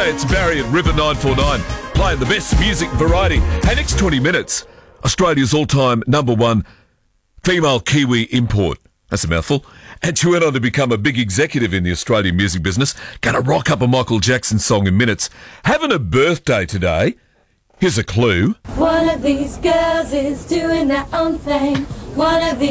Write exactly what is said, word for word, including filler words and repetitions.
G'day, it's Barry at River nine four nine, playing the best music variety. Hey, next twenty minutes, Australia's all-time number one female Kiwi import. That's a mouthful. And she went on to become a big executive in the Australian music business. Going to rock up a Michael Jackson song in minutes. Having a birthday today. Here's a clue. One of these girls is doing their own thing. One of these